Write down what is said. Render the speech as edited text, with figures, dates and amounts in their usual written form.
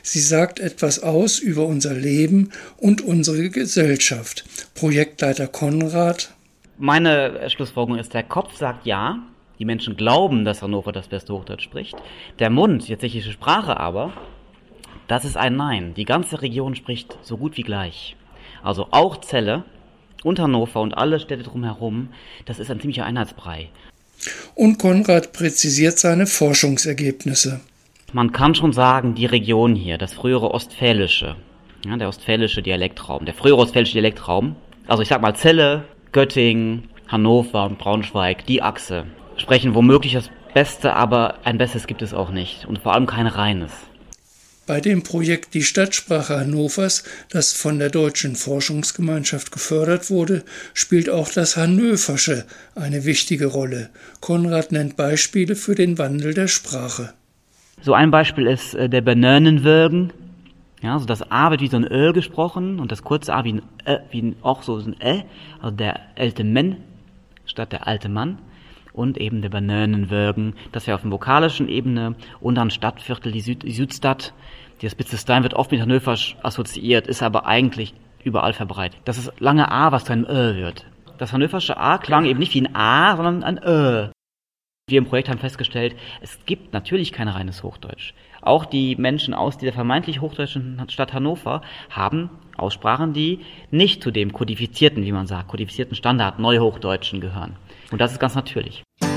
Sie sagt etwas aus über unser Leben und unsere Gesellschaft. Projektleiter Konrad: Meine Schlussfolgerung ist, der Kopf sagt ja, die Menschen glauben, dass Hannover das beste Hochdeutsch spricht. Der Mund, die tschechische Sprache aber, das ist ein Nein. Die ganze Region spricht so gut wie gleich. Also auch Celle und Hannover und alle Städte drumherum, das ist ein ziemlicher Einheitsbrei. Und Konrad präzisiert seine Forschungsergebnisse. Man kann schon sagen, die Region hier, das frühere Ostfälische, ja, der ostfälische Dialektraum, der frühere ostfälische Dialektraum, also ich sag mal Celle, Göttingen, Hannover und Braunschweig, die Achse, sprechen womöglich das Beste, aber ein Besseres gibt es auch nicht und vor allem kein reines. Bei dem Projekt Die Stadtsprache Hannovers, das von der Deutschen Forschungsgemeinschaft gefördert wurde, spielt auch das Hannöversche eine wichtige Rolle. Konrad nennt Beispiele für den Wandel der Sprache. So ein Beispiel ist der Benönenwürgen. Ja, also das A wird wie so ein Ö gesprochen und das kurze A wie auch so ein Ä, also der alte Mann statt der alte Mann. Und eben der Benönenwürgen, das wäre auf der vokalischen Ebene und dann Stadtviertel, die Südstadt. Das Spitzestein wird oft mit Hannover assoziiert, ist aber eigentlich überall verbreitet. Das ist lange A, was zu einem Ö wird. Das hannoversche A klang eben nicht wie ein A, sondern ein Ö. Wir im Projekt haben festgestellt, es gibt natürlich kein reines Hochdeutsch. Auch die Menschen aus dieser vermeintlich hochdeutschen Stadt Hannover haben Aussprachen, die nicht zu dem kodifizierten, wie man sagt, kodifizierten Standard Neuhochdeutschen gehören. Und das ist ganz natürlich.